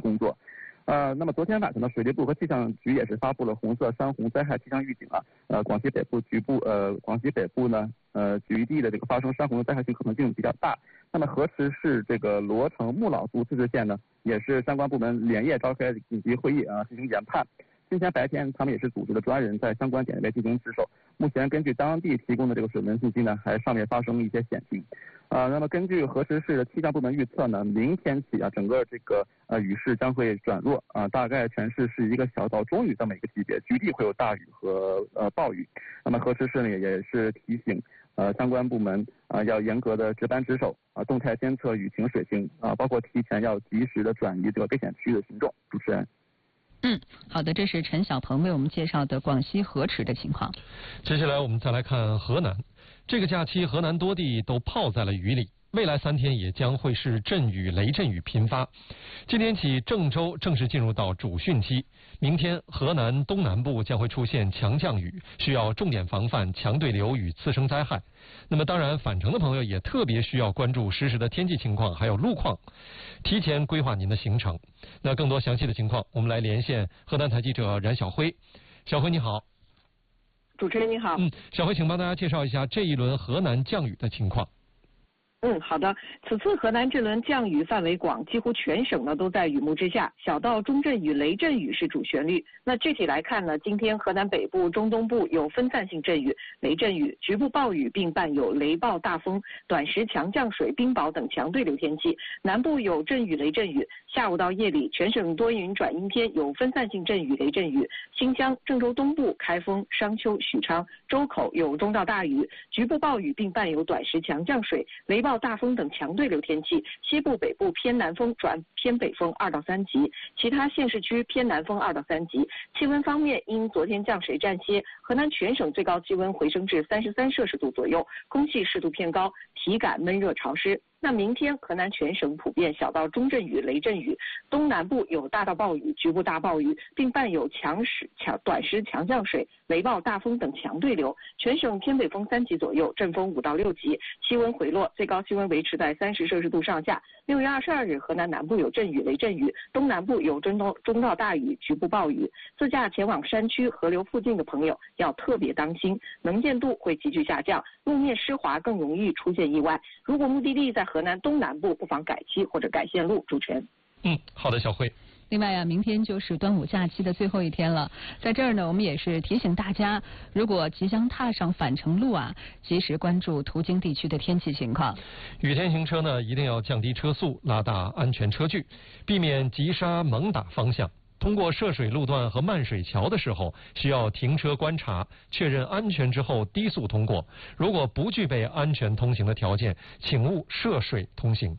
工作。那么昨天晚上呢，水利部和气象局也是发布了红色山洪灾害气象预警啊。广西北部呢，局地的这个发生山洪的灾害性可能性比较大。那么河池市这个罗城木老族自治县呢，也是相关部门连夜召开紧急会议进行研判。今天白天，他们也是组织了专人在相关点位进行值守。目前根据当地提供的这个水文信息呢，还尚未发生一些险情。那么根据河池市的气象部门预测呢，明天起整个这个雨势将会转弱大概全市是一个小到中雨这么一个级别，局地会有大雨和暴雨。那么河池市呢也是提醒相关部门要严格的值班值守动态监测雨情水情包括提前要及时的转移这个危险区域的群众。主持人。 好的，这是陈小鹏为我们介绍的广西河池的情况。 接下来我们再来看河南。这个假期，河南多地都泡在了雨里，未来3天也将会是阵雨、雷阵雨频发。今天起，郑州正式进入到主汛期。明天，河南东南部将会出现强降雨，需要重点防范强对流与次生灾害。那么，当然，返程的朋友也特别需要关注实时的天气情况，还有路况，提前规划您的行程。那更多详细的情况，我们来连线河南台记者冉晓辉。小辉你好。 主持人你好。 小辉，请帮大家介绍一下这一轮河南降雨的情况。 好的。此次河南这轮降雨范围广，几乎全省呢都在雨幕之下，小到中阵雨、雷阵雨是主旋律。那具体来看呢，今天河南北部、中东部有分散性阵雨、雷阵雨、局部暴雨，并伴有雷暴大风、短时强降水、冰雹等强对流天气。南部有阵雨、雷阵雨。下午到夜里，全省多云转阴天，有分散性阵雨、雷阵雨。新疆、郑州东部、开封、商丘、许昌、周口有中到大雨，局部暴雨，并伴有短时强降水、雷暴大风等强对流天气。西部、北部偏南风转偏北风2到3级，其他县市区偏南风2到3级。气温方面，因昨天降水暂歇，河南全省最高气温回升至33摄氏度左右，空气湿度偏高，体感闷热潮湿。那明天河南全省普遍小到中阵雨、雷阵雨，东南部有大到暴雨、局部大暴雨，并伴有短时强降水、雷暴大风等强对流。全省偏北风3级左右，阵风5到6级，气温回落，最高气温维持在30摄氏度上下。6月22日，河南南部有阵雨、雷阵雨，东南部有中到大雨、局部暴雨。自驾前往山区、河流附近的朋友要特别当心，能见度会急剧下降，路面湿滑，更容易出现意外。如果目的地在河南东南部，不妨改期或者改线路。主持人。 好的，小慧。 另外明天就是端午假期的最后一天了，在这儿呢，我们也是提醒大家，如果即将踏上返程路及时关注途经地区的天气情况。 雨天行车呢，一定要降低车速，拉大安全车距，避免急刹猛打方向。通过涉水路段和漫水桥的时候，需要停车观察，确认安全之后低速通过。如果不具备安全通行的条件，请勿涉水通行。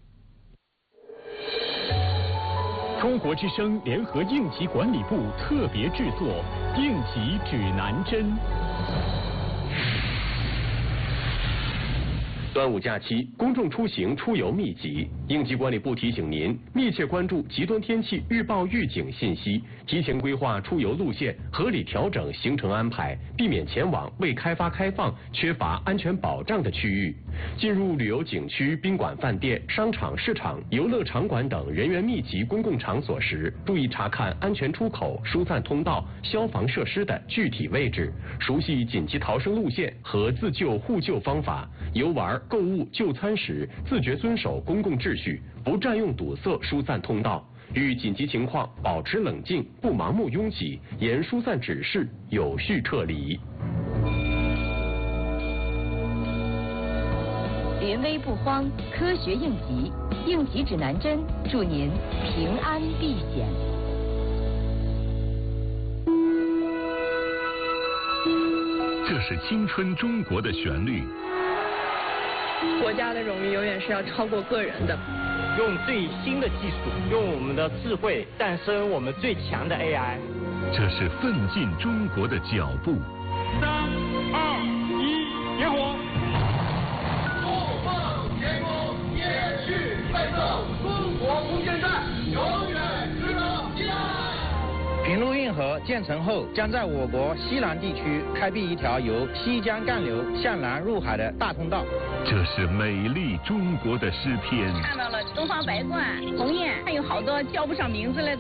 中国之声联合应急管理部特别制作应急指南针。端午假期，公众出行出游密集，应急管理部提醒您密切关注极端天气预报预警信息，提前规划出游路线，合理调整行程安排，避免前往未开发开放、缺乏安全保障的区域。进入旅游景区、宾馆、饭店、商场、市场、游乐场馆等人员密集公共场所时，注意查看安全出口、疏散通道、消防设施的具体位置，熟悉紧急逃生路线和自救互救方法。游玩、购物、就餐时自觉遵守公共秩序，不占用堵塞疏散通道。遇紧急情况保持冷静，不盲目拥挤，沿疏散指示有序撤离。 临危不慌，科学应急，应急指南针，祝您平安避险。 这是青春中国的旋律。 国家的荣誉永远是要超过个人的。 用最新的技术，用我们的智慧诞生我们最强的 AI。 这是奋进中国的脚步。 3、2、1，点火！怒放天空，野去奋斗，中国空间站永远值得期待。 平陆运河建成后，将在我国西南地区开辟一条由西江干流向南入海的大通道。 这是美丽中国的诗篇。 看到了东方白鹳、鸿雁，还有好多叫不上名字来的。